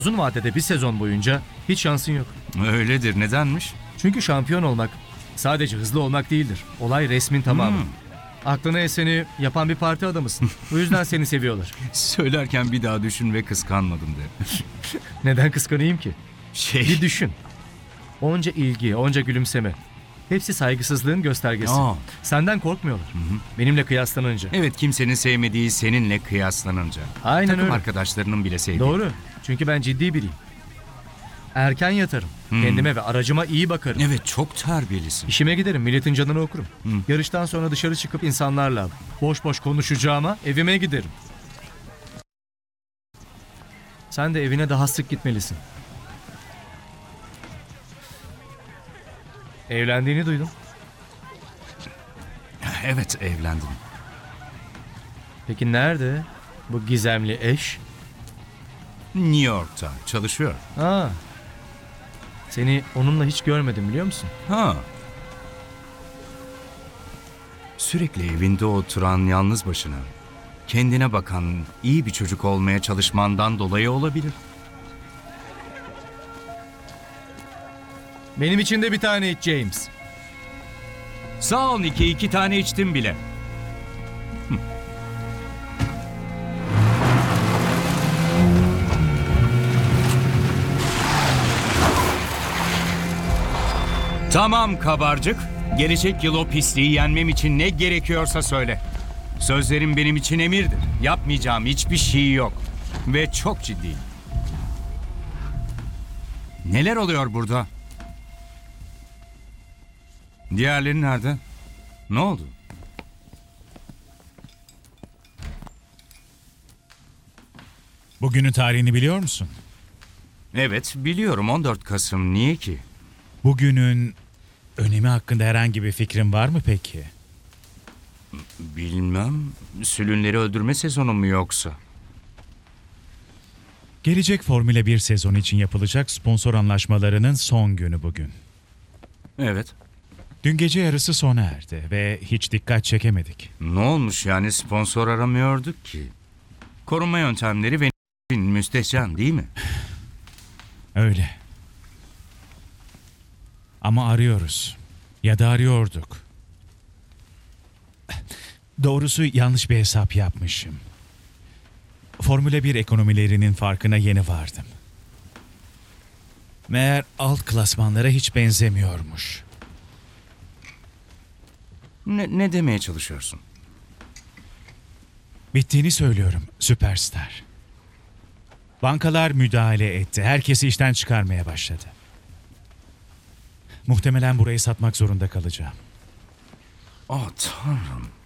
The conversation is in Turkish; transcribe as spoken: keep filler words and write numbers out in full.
Uzun vadede bir sezon boyunca hiç şansın yok. Öyledir. Nedenmiş? Çünkü şampiyon olmak sadece hızlı olmak değildir. Olay resmin tamamı. Hmm. Aklına eseni yapan bir parti adamısın. Bu yüzden seni seviyorlar. Söylerken bir daha düşün ve kıskanmadım de. Neden kıskanayım ki? Şey... Bir düşün. Onca ilgi, onca gülümseme. Hepsi saygısızlığın göstergesi. Aa. Senden korkmuyorlar. Benimle kıyaslanınca. Evet, kimsenin sevmediği seninle kıyaslanınca. Aynen Takım öyle. arkadaşlarının bile sevdiği. Doğru. Çünkü ben ciddi biriyim. Erken yatarım. Hmm. Kendime ve aracıma iyi bakarım. Evet, çok terbiyelisin. İşime giderim, milletin canını okurum. Hmm. Yarıştan sonra dışarı çıkıp insanlarla boş boş konuşacağıma evime giderim. Sen de evine daha sık gitmelisin. Evlendiğini duydum. Evet, evlendim. Peki nerede bu gizemli eş? New York'ta çalışıyor. Aa, seni onunla hiç görmedim biliyor musun? Ha. Sürekli evinde oturan yalnız başına, kendine bakan, iyi bir çocuk olmaya çalışmandan dolayı olabilir. Benim için de bir tane iç James. Sağ ol Nicky, iki tane içtim bile. Hı. Tamam kabarcık. Gelecek yıl o pisliği yenmem için ne gerekiyorsa söyle. Sözlerim benim için emirdir. Yapmayacağım hiçbir şey yok. Ve çok ciddiyim. Neler oluyor burada? Diğerleri nerede? Ne oldu? Bugünün tarihini biliyor musun? Evet, biliyorum on dört Kasım. Niye ki? Bugünün önemi hakkında herhangi bir fikrin var mı peki? Bilmem. Sülünleri öldürme sezonu mu yoksa? Gelecek Formula bir sezonu için yapılacak sponsor anlaşmalarının son günü bugün. Evet. Dün gece yarısı sona erdi ve hiç dikkat çekemedik. Ne olmuş yani, sponsor aramıyorduk ki? Korunma yöntemleri ve müstehcen değil mi? Öyle. Ama arıyoruz. Ya da arıyorduk. Doğrusu yanlış bir hesap yapmışım. Formula bir ekonomilerinin farkına yeni vardım. Meğer alt klasmanlara hiç benzemiyormuş. Ne, ne demeye çalışıyorsun? Bittiğini söylüyorum süperstar. Bankalar müdahale etti. Herkesi işten çıkarmaya başladı. Muhtemelen burayı satmak zorunda kalacağım. Ah Tanrım.